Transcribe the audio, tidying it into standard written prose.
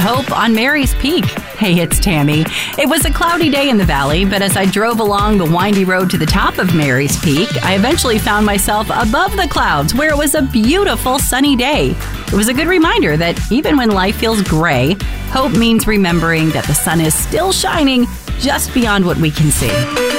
hope on Mary's Peak. Hey, it's Tammy. It was a cloudy day in the valley, but as I drove along the windy road to the top of Mary's Peak, I eventually found myself above the clouds where it was a beautiful sunny day. It was a good reminder that even when life feels gray, hope means remembering that the sun is still shining just beyond what we can see.